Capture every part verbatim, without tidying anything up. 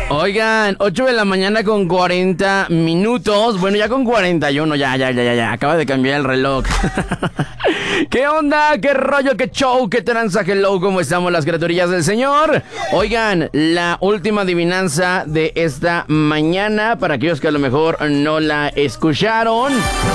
Oigan, ocho de la mañana con cuarenta minutos. Bueno, ya con cuarenta y uno, ya, ya, ya, ya, ya. Acaba de cambiar el reloj. ¿Qué onda? ¿Qué rollo? ¿Qué show? ¿Qué tranza? Hello, ¿cómo estamos las criaturillas del Señor? Oigan, la última adivinanza de esta mañana, para aquellos que a lo mejor no la escucharon.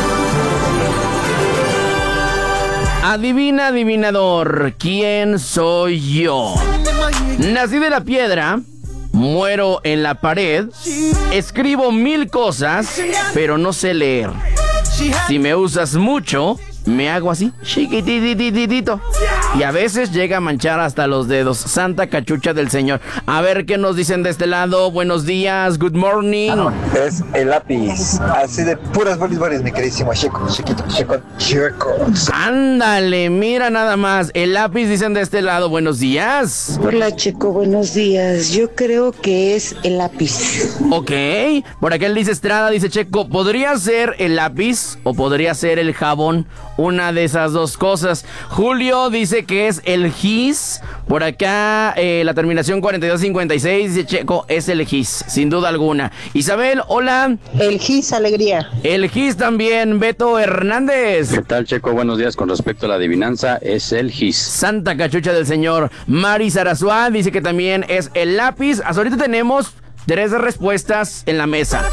Adivina, adivinador, ¿quién soy yo? Nací de la piedra, muero en la pared, escribo mil cosas, pero no sé leer. Si me usas mucho, me hago así, chiquitititito. Y a veces llega a manchar hasta los dedos. Santa cachucha del Señor. A ver qué nos dicen de este lado. Buenos días, good morning. Es el lápiz. Así de puras bolívares, mi queridísimo Checo. Chiquito, Checo, Checo. Ándale, mira nada más. El lápiz dicen de este lado. Buenos días. Hola, Checo, buenos días. Yo creo que es el lápiz. Ok. Por acá él dice Estrada, dice Checo, ¿podría ser el lápiz o podría ser el jabón? Una de esas dos cosas. Julio dice que es el gis. Por acá eh, la terminación cuarenta y dos cincuenta y seis dice Checo, es el gis, sin duda alguna. Isabel, hola. El gis, alegría. El gis también. Beto Hernández. ¿Qué tal, Checo? Buenos días. Con respecto a la adivinanza, es el gis. Santa cachucha del Señor. Mari Sarasua dice que también es el lápiz. Hasta ahorita tenemos tres respuestas en la mesa,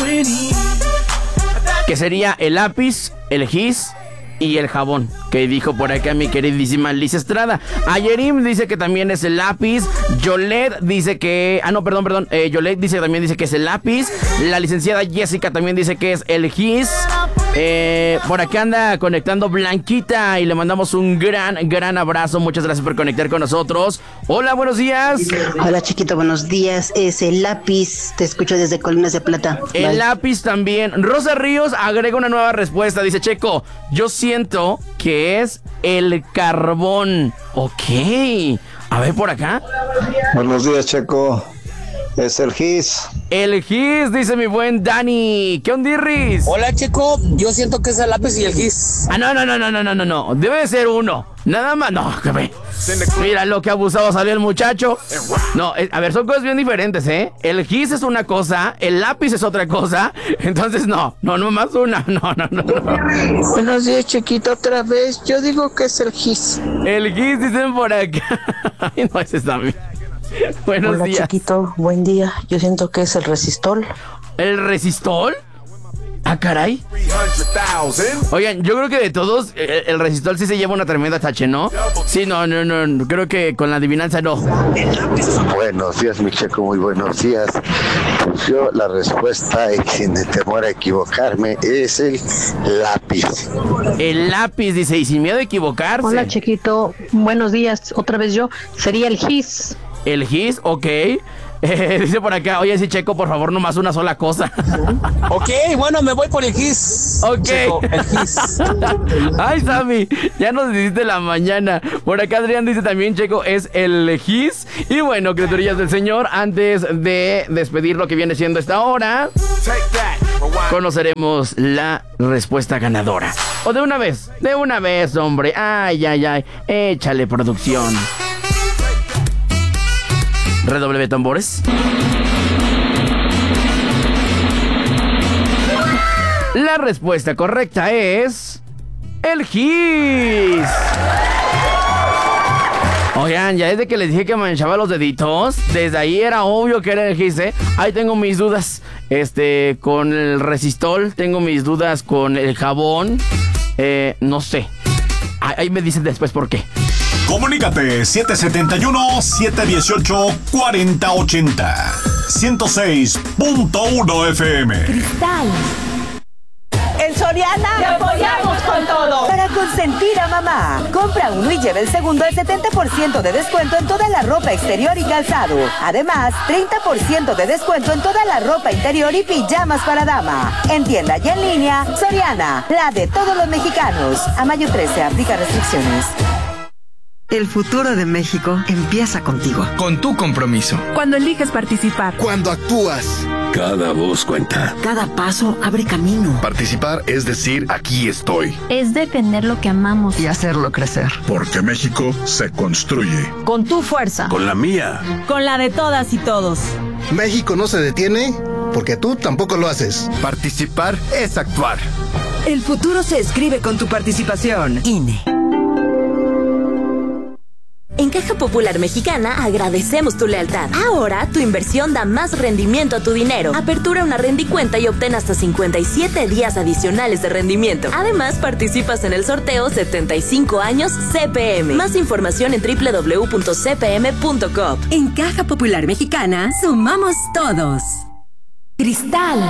que sería el lápiz, el gis y el jabón, que dijo por acá mi queridísima Liz Estrada. Ayerim dice que también es el lápiz. Yolet dice que... Ah, no, perdón, perdón. Eh, Yolet dice también dice que es el lápiz. La licenciada Jessica también dice que es el gis. Eh, por acá anda conectando Blanquita y le mandamos un gran, gran abrazo. Muchas gracias por conectar con nosotros. Hola, buenos días. Hola, chiquito, buenos días. Es el lápiz. Te escucho desde Colinas de Plata. El Bye. Lápiz también. Rosa Ríos agrega una nueva respuesta. Dice, Checo, yo siento que es el carbón. Ok. A ver por acá. Buenos días, Checo. Es el gis. El gis, dice mi buen Dani. ¿Qué ondirris? Hola, Checo. Yo siento que es el lápiz y el gis. Ah, no, no, no, no, no, no, no, no. Debe de ser uno. Nada más. No, que ve. Mira lo que abusado salió el muchacho. No, eh, a ver, son cosas bien diferentes, ¿eh? El gis es una cosa, el lápiz es otra cosa. Entonces, no, no, no más una. No, no, no, no. Buenos días, chiquito, otra vez. Yo digo que es el gis. El gis, dicen por acá. Ay, no, ese está bien. Buenos Hola, días. Chiquito, buen día. Yo siento que es el resistol. ¿El resistol? Ah, caray. Oigan, yo creo que de todos, el, el resistol sí se lleva una tremenda tache, ¿no? Sí, no, no, no, creo que con la adivinanza no. Buenos días, mi Checo, muy buenos días. Pues yo la respuesta, y sin temor a equivocarme, es el lápiz. El lápiz, dice, y sin miedo a equivocarse. Hola, Chiquito, buenos días. Otra vez yo, sería el gis. El gis, ok. Eh, dice por acá, oye, sí, Checo, por favor, nomás una sola cosa. Ok, bueno, me voy por el gis. Ok. Checo, el gis. Ay, Sammy, ya nos hiciste la mañana. Por acá Adrián dice también, Checo, es el gis. Y bueno, criaturillas del Señor, antes de despedir lo que viene siendo esta hora, conoceremos la respuesta ganadora. O de una vez, de una vez, hombre. Ay, ay, ay. Échale, producción. Redoble de tambores. La respuesta correcta es el gis. Oigan, ya desde que les dije que manchaba los deditos, desde ahí era obvio que era el gis, ¿eh? Ahí tengo mis dudas, este, con el resistol, tengo mis dudas con el jabón, eh, no sé. Ahí me dicen después por qué. Comunícate siete siete uno, siete uno ocho, cuatro cero ocho cero. ciento seis punto uno F M. Cristal. En Soriana ¡te apoyamos con todo! Para consentir a mamá. Compra uno y lleva el segundo al setenta por ciento de descuento en toda la ropa exterior y calzado. Además, treinta por ciento de descuento en toda la ropa interior y pijamas para dama. En tienda y en línea, Soriana, la de todos los mexicanos. A mayo trece, aplica restricciones. El futuro de México empieza contigo. Con tu compromiso. Cuando eliges participar. Cuando actúas. Cada voz cuenta. Cada paso abre camino. Participar es decir, aquí estoy. Es defender lo que amamos. Y hacerlo crecer. Porque México se construye. Con tu fuerza. Con la mía. Con la de todas y todos. México no se detiene porque tú tampoco lo haces. Participar es actuar. El futuro se escribe con tu participación. I N E. En Caja Popular Mexicana agradecemos tu lealtad. Ahora tu inversión da más rendimiento a tu dinero. Apertura una rendicuenta y obtén hasta cincuenta y siete días adicionales de rendimiento. Además, participas en el sorteo setenta y cinco años C P M. Más información en doble u doble u doble u punto c p m punto com. En Caja Popular Mexicana, sumamos todos. Cristal.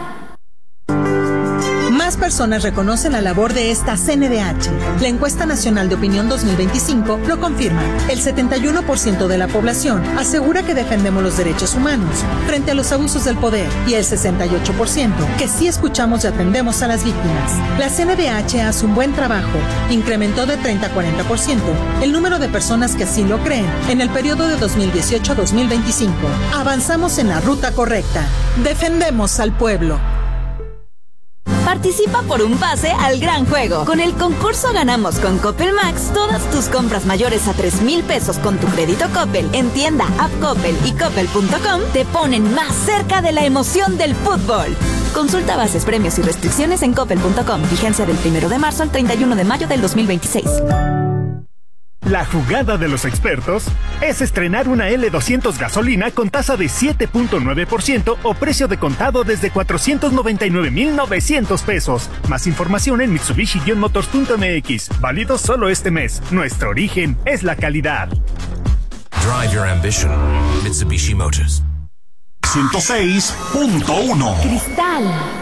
Más personas reconocen la labor de esta C N D H. La encuesta nacional de opinión dos mil veinticinco lo confirma. El setenta y uno por ciento de la población asegura que defendemos los derechos humanos frente a los abusos del poder y el sesenta y ocho por ciento que sí escuchamos y atendemos a las víctimas. La C N D H hace un buen trabajo. Incrementó de treinta a cuarenta por ciento el número de personas que así lo creen en el periodo de dos mil dieciocho a dos mil veinticinco. Avanzamos en la ruta correcta. Defendemos al pueblo. Participa por un pase al gran juego. Con el concurso Ganamos con Coppel Max, todas tus compras mayores a tres mil pesos con tu crédito Coppel en tienda, app Coppel y coppel punto com te ponen más cerca de la emoción del fútbol. Consulta bases, premios y restricciones en coppel punto com. Vigencia del primero de marzo al treinta y uno de mayo del dos mil veintiséis. La jugada de los expertos es estrenar una L doscientos gasolina con tasa de siete punto nueve por ciento o precio de contado desde cuatrocientos noventa y nueve mil novecientos pesos. Más información en mitsubishi guion motors punto m x. Válido solo este mes. Nuestro origen es la calidad. Drive your ambition. Mitsubishi Motors. ciento seis punto uno. Cristal.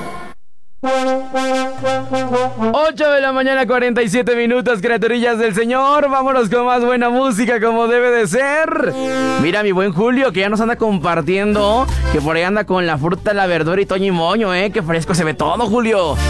ocho de la mañana, cuarenta y siete minutos, criaturillas del Señor. Vámonos con más buena música como debe de ser. Mira mi buen Julio, que ya nos anda compartiendo, que por ahí anda con la fruta, la verdura y toño y moño, eh. Qué fresco se ve todo, Julio.